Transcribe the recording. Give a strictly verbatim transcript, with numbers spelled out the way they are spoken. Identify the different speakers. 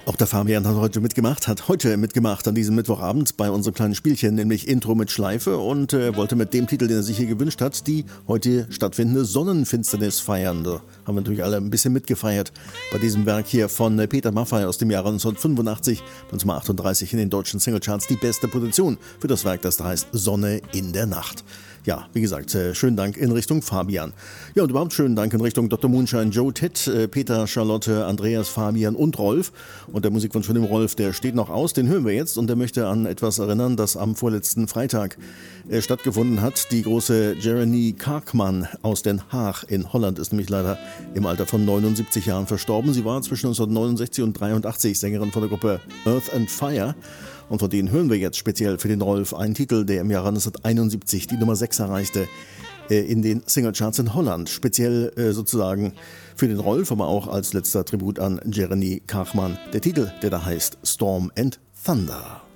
Speaker 1: Auch der Fabian hat heute mitgemacht, hat heute mitgemacht an diesem Mittwochabend bei unserem kleinen Spielchen, nämlich Intro mit Schleife, und äh, wollte mit dem Titel, den er sich hier gewünscht hat, die heute stattfindende Sonnenfinsternis feiern. Da haben wir natürlich alle ein bisschen mitgefeiert bei diesem Werk hier von äh, Peter Maffay aus dem Jahre neunzehnhundertfünfundachtzig, Nummer achtunddreißig in den deutschen Singlecharts, die beste Position für das Werk, das da heißt Sonne in der Nacht. Ja, wie gesagt, äh, schönen Dank in Richtung Fabian. Ja, und überhaupt schönen Dank in Richtung Doktor Moonshine, Joe, Ted, äh, Peter, Charlotte, Andreas, Fabian und Rolf. Und der Musikwunsch von dem Rolf, der steht noch aus, den hören wir jetzt. Und der möchte an etwas erinnern, das am vorletzten Freitag äh, stattgefunden hat. Die große Jeremy Karkman aus Den Haag in Holland ist nämlich leider im Alter von neunundsiebzig Jahren verstorben. Sie war zwischen neunzehnhundertneunundsechzig und dreiundachtzig Sängerin von der Gruppe Earth and Fire. Und von denen hören wir jetzt speziell für den Rolf einen Titel, der im Jahre neunzehnhunderteinundsiebzig die Nummer sechs erreichte äh, in den Singlecharts in Holland. Speziell äh, sozusagen für den Rolf, aber auch als letzter Tribut an Jeremy Karkman. Der Titel, der da heißt Storm and Thunder.